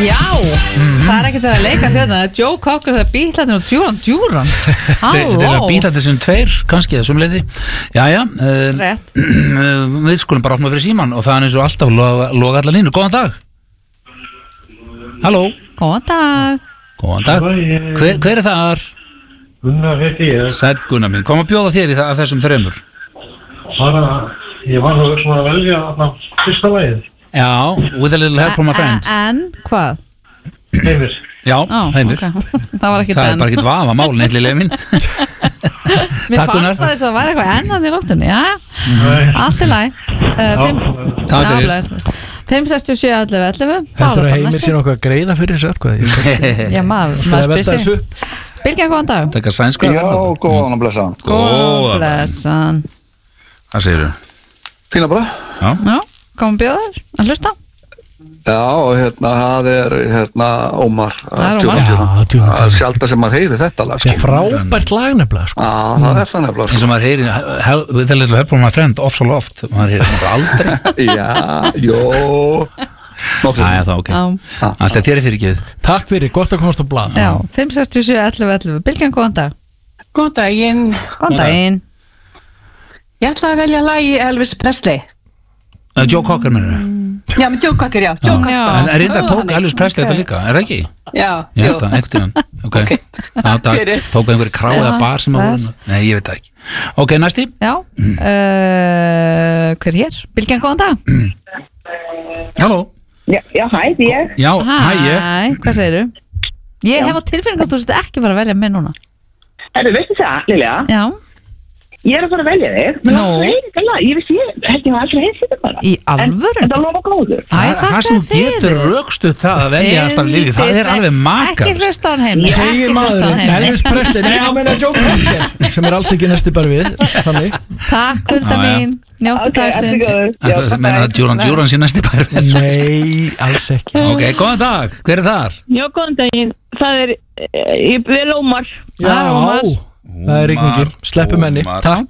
Já, það ekkert að leika sér það Joe Cocker, það Bítlarnir og Djúran Þetta er Bítlarnir sem tveir, kannski þessum leiði. Jæja, við skulum bara opna fyrir síman og það er eins og alltaf loga allar línur. Góðan dag. Halló. Góðan dag. Góðan dag. Hver er þar? Gunnar heiti ég. Sæll Gunnar minn, kom að bjóða þér í af þessum þremur. Ég var nú svona að velja fyrsta lagið. Já, With a Little Help from a Friend. En hvað? Heimir. Já, Heimir. Okay. Það var ekkert það er bara ekkert vafa málin eitthvað minn. Mér fannst bara þess að það var eitthvað ennan í lóttunni. Já, allt í lagi. 56711. Þetta er að Heimir sé nokkuð að greiða fyrir þessu eitthvað. Já, maður spyrir. Bilgja, góðan dag. Þetta er sænsku. Já, góðan og blessaðan. Góðan blessaðan. Hvað segirðu? Fína bara. Já, komum bjóður að hlusta. Já, og það er Ómar. Það er Ómar. Það er sjálfta sem maður heyri þetta lag. Það er frábært lag nefnilega, sko. Já, það er það nefnilega. Eins og maður heyri With a Little Help from a Friend oft svo loft. Maður heyri það aldrei. Já, jó. Æja, það ok. Alltaf þér er fyrirgefið. Takk fyrir, gott að komast á blað. Já, 56711. Bilgjan, góðan dag. Góðan daginn. Góðan daginn. Ég ætla að velja lagi Elvis Presley. Joe Cocker mennur. Já, með Joe Cocker, já. Joe Cocker. En reynda tók Elvis Presley þetta líka, er það ekki? Já, ég held það, ekkert í hann. Ok, tók einhverju kráða bar sem að voru. Nei, ég veit það ekki. Ok, næsti. Já, hver hér? Bilgjan, góðan dag. Halló. Já, hæ, ég. Já, hæ, ég. Hæ, hvað segirðu? Ég hef á tilfinningu að þú sést ekki fara að velja mig núna. Veistu það, Lilja? Já. Ég er að fara að velja þig. Ég veist, ég held ég aldrei heist þetta bara. Í alvöru? En það lofa góður. Það sem getur rökstutt það að velja alltaf Lilju, það er alveg makar. Ekki hlusta á hann heim. Segir maður, Elvis Presley, nei, á meina Joe Cocker, sem er alls ekki næsti bara við, þannig. Takk, Hulda mín, njóttu dagsins. Það meina að Djúran sé næsti bara við. Nei, alls ekki. Ok, góðan dag, hver er þar? Já, góðan daginn, það er Ómar. Já, það er rigningin, sleppum henni, takk.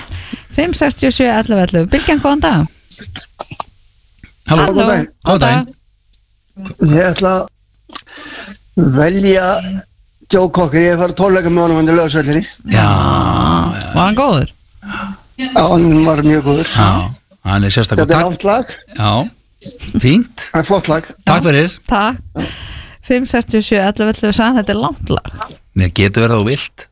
56711. Bilgjan, góðan dag. Halló, góðan dag. Ég ætla að velja Joe Cocker, ég fara tónleika með honum undir Laugardalsvelli. Já. Var hann góður? Já, hann var mjög góður. Já, hann er sérstaklega. Þetta er langt lag. Já, fínt. Það er flott lag. Takk fyrir. Takk. 56711. Sann, þetta er langt lag. Nei, getur verið þú vilt.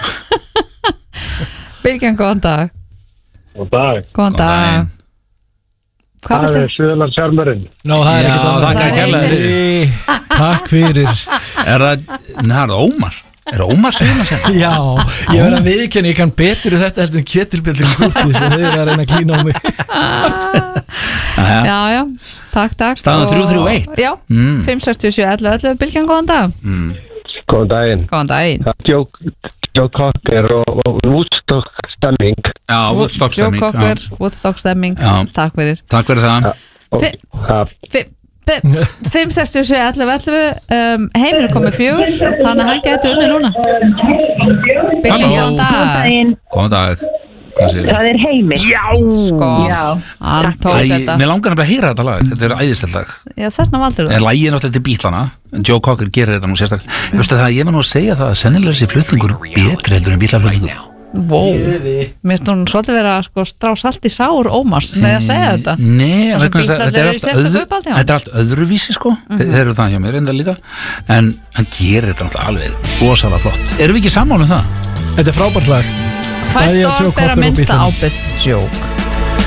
Bilgjan, góðan dag. Góðan dag. Góðan dag. Hvað það er Suðurlands Sjarmurinn. Nó, það er ekkert annað. Takk fyrir. Er það Ómar? Er Ómar Suðurlands Sjarmurinn? Já, ég verð að viðurkenna, ég kann betur þetta heldur en Ketilbjörn Krúti sem þið er að reyna að klína á mig. Já, takk. Staðan 3-3-1. Já, 56711. Bilgjan, góðan dag. Góðan daginn. Góðan daginn. Joe Cocker og Woodstock stemming. Já, Woodstock stemming. Joe Cocker, Woodstock stemming. Takk fyrir. Takk fyrir það. 56711. Heimir er komið 4, þannig að hann getur unni núna. Bilgjan, góðan dag. Góðan dag. Það er Heimir. Já, hann tók þetta. Mér langar nefnilega að heyra þetta lag. Þetta er æðislegt lag. Já, þarna valdur það. En lagið er náttúrulega til Bítlana. Joe Cocker gerir þetta nú sérstaklega. Veistu það, ég var nú að segja það að sennilega þessi flutningur betri heldur en Bítlaflutningur. Wow. Mér finnst hún svolítið vera að strá salt í sár Ómars með að segja þetta. Nei, þetta er allt öðruvísi sko. Þeir eru það hjá mér enda líka. En hann gerir þetta náttúrulega alveg rosalega flott. Erum við ekki sammála um það? Þetta er frábært lag. Fæst orð bera minnsta ábyrgð. Joke.